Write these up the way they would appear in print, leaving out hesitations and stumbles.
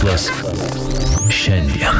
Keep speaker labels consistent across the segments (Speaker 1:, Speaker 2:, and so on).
Speaker 1: Šiandien.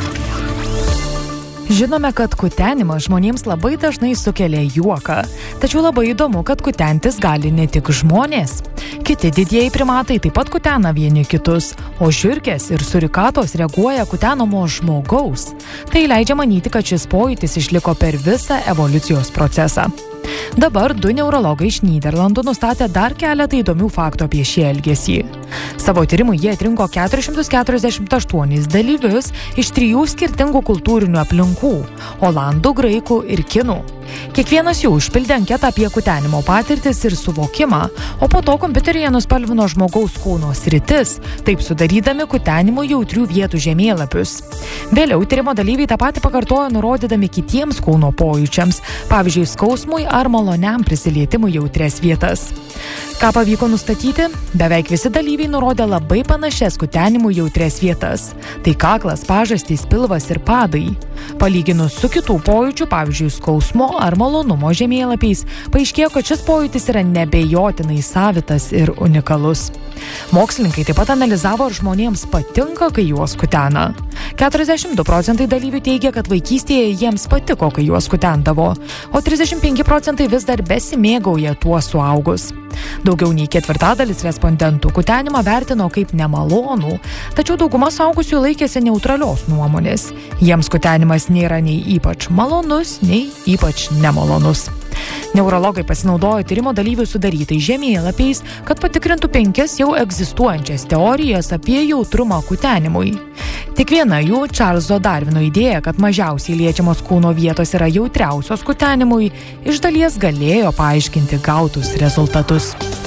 Speaker 2: Žinome, kad kutenimas žmonėms labai dažnai sukelia juoką. Tačiau labai įdomu, kad kutentis gali ne tik žmonės. Kiti didieji primatai taip pat kutena vieni kitus, o žiurkės ir surikatos reaguoja kutenamo žmogaus. Tai leidžia manyti, kad šis pojūtis išliko per visą evoliucijos procesą. Dabar 2 neurologai iš Nyderlandų nustatė dar keletą įdomių faktų apie šį elgesį. Savo tyrimui jie atrinko 448 dalyvius iš 3 skirtingų kultūrinių aplinkų – olandų, graikų ir kinų. Kiekvienas jų užpildė anketą apie kutenimo patirtis ir suvokimą, o po to kompiuteryje nuspalvino žmogaus kūno sritis, taip sudarydami kutenimo jautrių vietų žemėlapius. Vėliau tyrimo dalyviai tą patį pakartojo nurodydami kitiems kūno pojūčiams, pavyzdžiui, skausmui ar maloniam prisilietimui jautrias vietas. Ką pavyko nustatyti? Beveik visi dalyviai nurodė labai panašias kutenimų jautrias vietas. Tai kaklas, pažastys, pilvas ir padai. Palyginus su kitų pojūčių, pavyzdžiui, skausmo ar malonumo žemėlapiais, paaiškėjo, kad šis pojūtis yra neabejotinai savitas ir unikalus. Mokslininkai taip pat analizavo, ar žmonėms patinka, kai juos kutena. 42% dalyvių teigia, kad vaikystėje jiems patiko, kai juos kutendavo, o 35% vis dar besimėgauja tuo suaugus. Daugiau nei 1/4 respondentų kutenimą vertino kaip nemalonų, tačiau dauguma suaugusių laikėsi neutralios nuomonės. Jiems kutenimas nėra nei ypač malonus, nei ypač nemalonus. Neurologai pasinaudojo tyrimo dalyvių sudarytais žemėlapiais, kad patikrintų 5 jau egzistuojančias teorijas apie jautrumą kutenimui. Tik viena jų, Čarlzo Darvino idėja, kad mažiausiai liečiamos kūno vietos yra jautriausios kutenimui, iš dalies galėjo paaiškinti gautus rezultatus.